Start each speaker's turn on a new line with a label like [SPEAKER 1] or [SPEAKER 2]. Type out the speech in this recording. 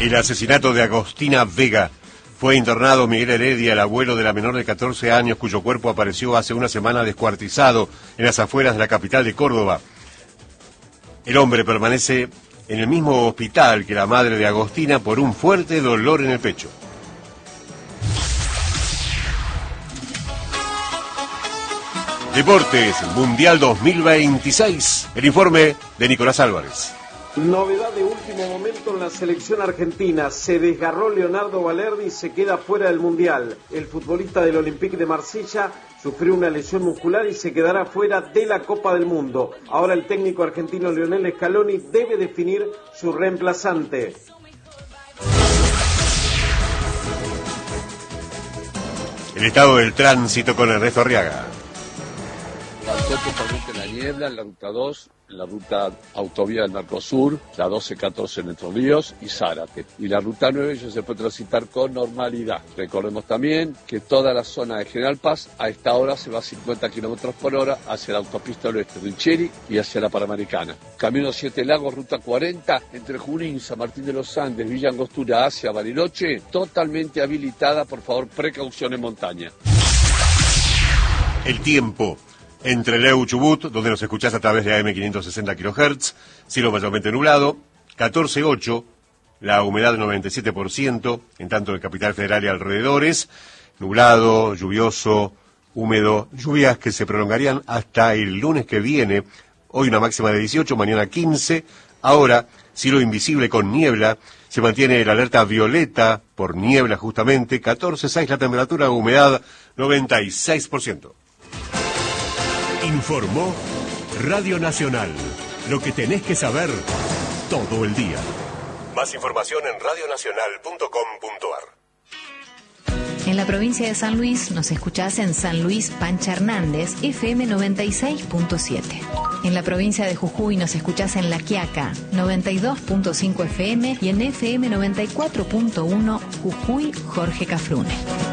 [SPEAKER 1] El asesinato de Agostina Vega. Fue internado Miguel Heredia, el abuelo de la menor de 14 años, cuyo cuerpo apareció hace una semana descuartizado en las afueras de la capital de Córdoba. El hombre permanece en el mismo hospital que la madre de Agostina por un fuerte dolor en el pecho. Deportes, Mundial 2026. El informe de Nicolás Álvarez.
[SPEAKER 2] Novedad de último momento en la selección argentina. Se desgarró Leonardo Balerdi y se queda fuera del Mundial. El futbolista del Olympique de Marsella sufrió una lesión muscular y se quedará fuera de la Copa del Mundo. Ahora el técnico argentino Lionel Scaloni debe definir su reemplazante.
[SPEAKER 1] El estado del tránsito con Ernesto Arriaga.
[SPEAKER 3] Avanzó totalmente la niebla en la ruta 2, en la ruta autovía del Mercosur, la 1214 en Entre Ríos y Zárate. Y la ruta 9 ya se puede transitar con normalidad. Recordemos también que toda la zona de General Paz a esta hora se va a 50 km por hora hacia la autopista del oeste de Richeri y hacia la Panamericana. Camino 7 Lagos, ruta 40, entre Junín, San Martín de los Andes, Villa Angostura hacia Bariloche, totalmente habilitada. Por favor, precaución en montaña.
[SPEAKER 1] El tiempo. Entre Leu y Chubut, donde nos escuchás a través de AM 560 kHz, cielo mayormente nublado, 14.8, la humedad 97%, en tanto en el Capital Federal y alrededores, nublado, lluvioso, húmedo, lluvias que se prolongarían hasta el lunes que viene, hoy una máxima de 18, mañana 15, ahora cielo invisible con niebla, se mantiene el alerta violeta por niebla justamente, 14.6 la temperatura, humedad 96%.
[SPEAKER 4] Informó Radio Nacional. Lo que tenés que saber todo el día.
[SPEAKER 1] Más información en radionacional.com.ar.
[SPEAKER 5] En la provincia de San Luis nos escuchás en San Luis Pancha Hernández, FM 96.7. En la provincia de Jujuy nos escuchás en La Quiaca, 92.5 FM y en FM 94.1 Jujuy Jorge Cafrune.